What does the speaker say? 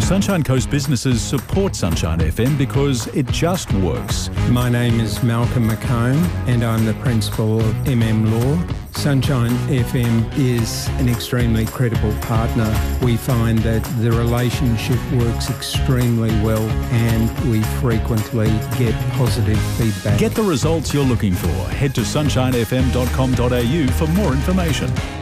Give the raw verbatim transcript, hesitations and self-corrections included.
Sunshine Coast businesses support Sunshine F M because it just works. My name is Malcolm McComb and I'm the principal of M M Law. Sunshine F M is an extremely credible partner. We find that the relationship works extremely well and we frequently get positive feedback. Get the results you're looking for. Head to sunshine f m dot com dot a u for more information.